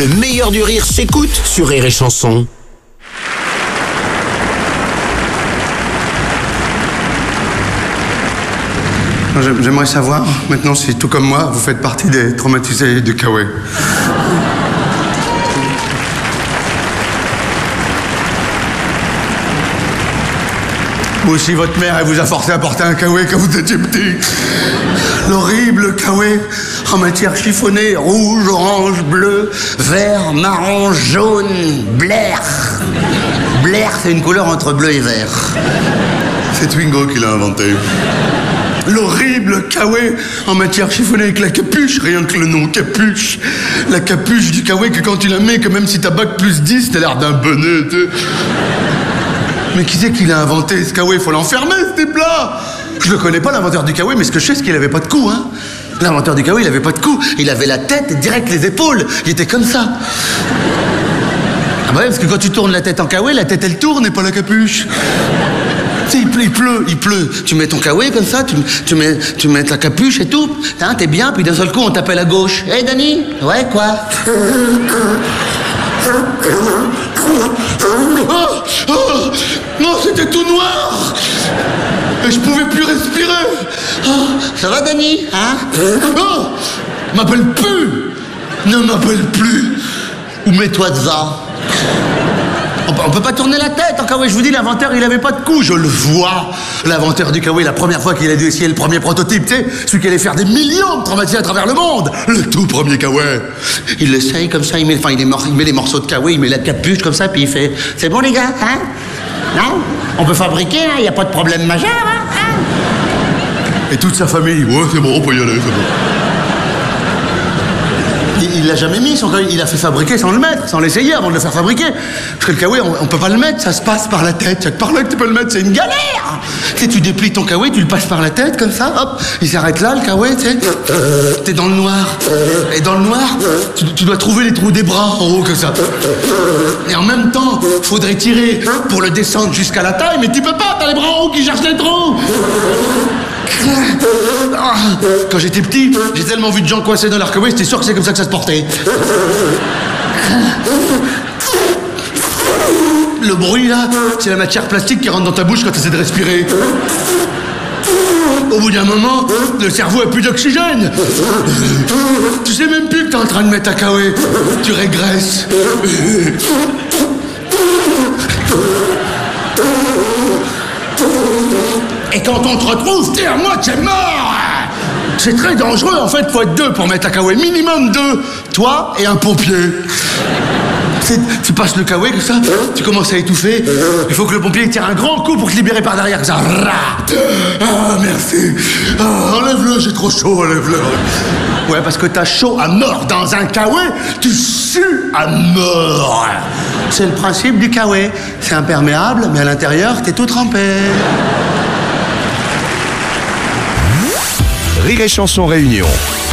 Le meilleur du rire s'écoute sur Rire et Chanson. J'aimerais savoir, maintenant, si tout comme moi, vous faites partie des traumatisés du Kawaii. Ou si votre mère, elle vous a forcé à porter un Kawaii quand vous étiez petit. L'horrible Kawaii en matière chiffonnée, rouge, orange, bleu, vert, marron, jaune, blair. Blair, c'est une couleur entre bleu et vert. C'est Twingo qui l'a inventé. L'horrible Kawaii en matière chiffonnée avec la capuche, rien que le nom, capuche. La capuche du Kawaii que quand tu la mets, que même si t'as bac plus 10, t'as l'air d'un bonnet, tu sais. Mais qui c'est qui l'a inventé, ce Kawaii? Faut l'enfermer, ce type-là. Je le connais pas, l'inventeur du Kawaii, mais ce que je sais, c'est qu'il avait pas de cou, hein. L'inventeur du Kawaii, il avait pas de cou. Il avait la tête et direct les épaules. Il était comme ça. Ah bah ouais, parce que quand tu tournes la tête en Kawaii, la tête, elle tourne et pas la capuche. Tu sais, il pleut. Tu mets ton Kawaii comme ça, tu mets ta capuche et tout. T'es bien, puis d'un seul coup, on t'appelle à gauche. Hey, Dani? Ouais, quoi? Non, c'était tout noir. Et je pouvais plus respirer. Ça va, Dani? Hein? M'appelle plus. Ne m'appelle plus. Ou mets-toi devant. On peut pas tourner la tête en Kawaii, je vous dis, l'inventeur, il avait pas de cou, je le vois. L'inventeur du Kawaii, la première fois qu'il a dû essayer le premier prototype, tu sais, celui qui allait faire des millions de traumatisés à travers le monde, le tout premier Kawaii. Il l'essaye comme ça, il met les morceaux de Kawaii, il met la capuche comme ça, puis il fait, c'est bon les gars, hein? Non? On peut fabriquer, hein? Y a pas de problème majeur, hein? Et toute sa famille, ouais, c'est bon, on peut y aller, c'est bon. Il l'a jamais mis, son Kawaii. Il l'a fait fabriquer sans le mettre, sans l'essayer avant de le faire fabriquer. Parce que le Kawaii, on peut pas le mettre, ça se passe par la tête. C'est par là que tu peux le mettre, c'est une galère. Tu sais, tu déplies ton Kawaii, tu le passes par la tête, comme ça, hop, il s'arrête là, le Kawaii, tu sais. T'es dans le noir. Et dans le noir, tu dois trouver les trous des bras en haut, comme ça. Et en même temps, faudrait tirer pour le descendre jusqu'à la taille, mais tu peux pas, t'as les bras en haut qui cherchent les trous. Quand j'étais petit, j'ai tellement vu de gens coincés dans leur Kawaii, j'étais sûr que c'est comme ça que ça se portait. Le bruit là, c'est la matière plastique qui rentre dans ta bouche quand tu essaies de respirer. Au bout d'un moment, le cerveau a plus d'oxygène. Tu sais même plus que t'es en train de mettre ta Kawaii. Tu régresses. Et quand on te retrouve, t'es à moitié mort. C'est très dangereux, en fait, faut être deux pour mettre la Kawaii. Minimum deux. Toi et un pompier. Tu passes le Kawaii comme ça, tu commences à étouffer. Il faut que le pompier tire un grand coup pour te libérer par derrière, comme ça. Ah, merci. Ah, enlève-le, j'ai trop chaud, enlève-le. Ouais, parce que t'as chaud à mort dans un Kawaii, tu sues à mort. C'est le principe du Kawaii. C'est imperméable, mais à l'intérieur, t'es tout trempé. Rire et Chanson Réunion.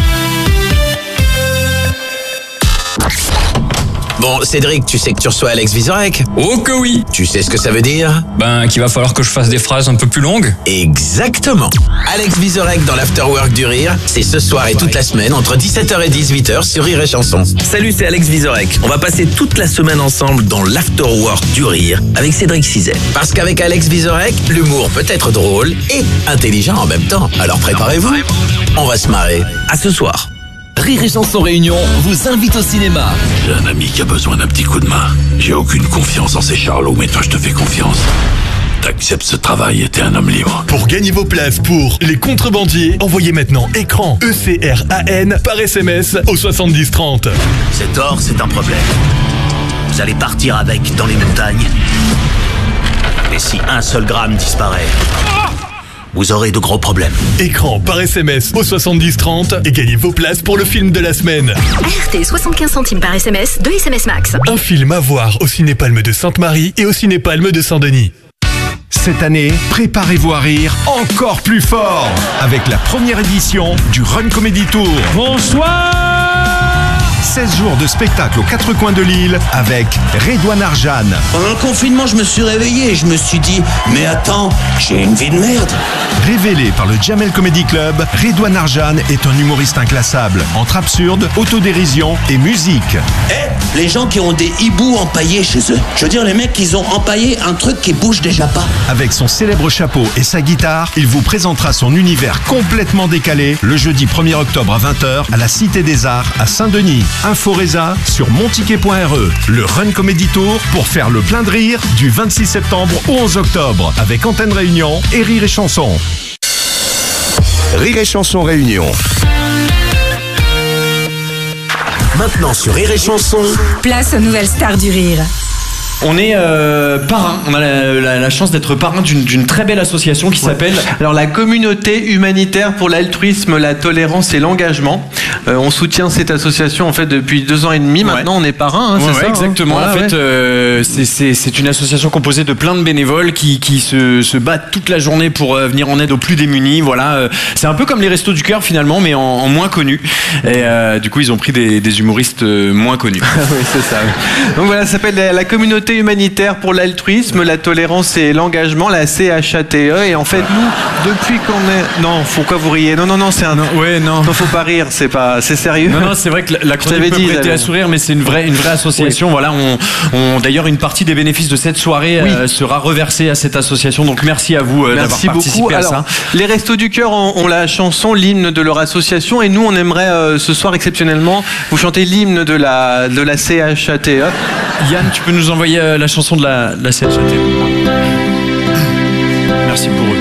Bon, Cédric, tu sais que tu reçois Alex Vizorek? Oh que oui! Tu sais ce que ça veut dire? Qu'il va falloir que je fasse des phrases un peu plus longues. Exactement. Alex Vizorek dans l'Afterwork du Rire, c'est ce soir et toute la semaine entre 17h et 18h sur Rire et Chanson. Salut, c'est Alex Vizorek. On va passer toute la semaine ensemble dans l'Afterwork du Rire avec Cédric Cizet. Parce qu'avec Alex Vizorek, l'humour peut être drôle et intelligent en même temps. Alors préparez-vous, on va se marrer. À ce soir. Rire et Chanson Réunion vous invite au cinéma. J'ai un ami qui a besoin d'un petit coup de main. J'ai aucune confiance en ces charlots, mais toi je te fais confiance. T'acceptes ce travail et t'es un homme libre. Pour gagner vos places pour Les Contrebandiers, envoyez maintenant écran ECRAN par SMS au 70 30. Cet or, c'est un problème. Vous allez partir avec dans les montagnes. Et si un seul gramme disparaît, vous aurez de gros problèmes. Écran par SMS au 70 30 et gagnez vos places pour le film de la semaine. RT 75 centimes par SMS, 2 SMS max. Un film à voir au Ciné-Palme de Sainte-Marie et au Ciné-Palme de Saint-Denis. Cette année, préparez-vous à rire encore plus fort avec la première édition du Run Comedy Tour. Bonsoir! 16 jours de spectacle aux 4 coins de l'île avec Redouane Arjan. Pendant le confinement, je me suis réveillé et je me suis dit, mais attends, j'ai une vie de merde. Révélé par le Jamel Comedy Club, Redouane Arjan est un humoriste inclassable, entre absurde, autodérision et musique. Les gens qui ont des hiboux empaillés chez eux. Je veux dire, les mecs, ils ont empaillé un truc qui bouge déjà pas. Avec son célèbre chapeau et sa guitare, il vous présentera son univers complètement décalé le jeudi 1er octobre à 20h à la Cité des Arts à Saint-Denis. Inforesa sur monticket.re. Le Run Comedy Tour pour faire le plein de rire du 26 septembre au 11 octobre avec Antenne Réunion et Rire et Chanson. Rire et Chanson Réunion. Maintenant sur Rire et Chanson. Place aux nouvelles stars du rire. On est parrain, on a la chance d'être parrain d'une très belle association qui s'appelle... Alors la communauté humanitaire pour l'altruisme, la tolérance et l'engagement. On soutient cette association en fait depuis 2 ans et demi. Maintenant on est parrain, c'est ça exactement. En fait, c'est une association composée de plein de bénévoles qui se battent toute la journée pour venir en aide aux plus démunis. Voilà, c'est un peu comme les Restos du Cœur finalement, mais en moins connus. Et du coup ils ont pris des humoristes moins connus. Oui, c'est ça. Donc voilà, ça s'appelle la communauté humanitaire pour l'altruisme, la tolérance et l'engagement, la CHATE. Et en fait, nous, depuis qu'on est... Non, pourquoi vous riez? Non, c'est un... Non, faut pas rire, c'est sérieux. Non, c'est vrai que la chronique peut prêter à sourire, mais c'est une vraie association. Oui. Voilà, d'ailleurs, une partie des bénéfices de cette soirée sera reversée à cette association. Donc, merci à vous d'avoir participé à ça. Les Restos du Cœur ont la chanson, l'hymne de leur association, et nous, on aimerait ce soir exceptionnellement vous chanter l'hymne de la CHATE. Yann, tu peux nous envoyer la chanson de la CHATE. Merci pour eux.